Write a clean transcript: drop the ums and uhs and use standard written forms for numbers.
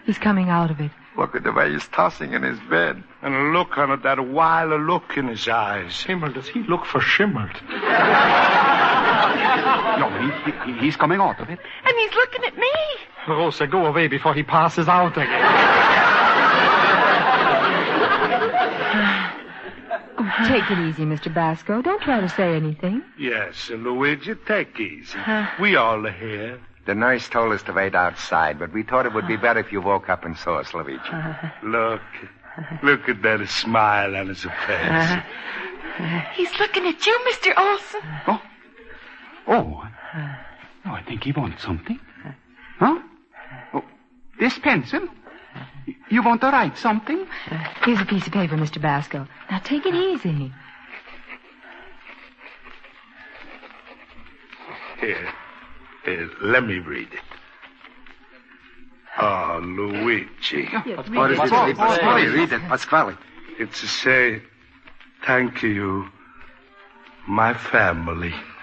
He's coming out of it. Look at the way he's tossing in his bed. And a look on it, that wild look in his eyes. Himmel, does he look verschimmelt? No, he's coming out of it. And he's looking at me. Rosa, go away before he passes out again. Take it easy, Mr. Basco. Don't try to say anything. Yes, Luigi, take easy. We all are here. The nurse told us to wait outside, but we thought it would be better if you woke up and saw us, Luigi. Look at that smile on his face. He's looking at you, Mr. Olson. Oh, I think he wants something. Huh? Oh, this pencil? You want to write something? Here's a piece of paper, Mr. Basco. Now take it easy. Here, let me read it. Oh, Luigi. What is it? Pasquale, read it. Pasquale. It's to say, thank you, my family.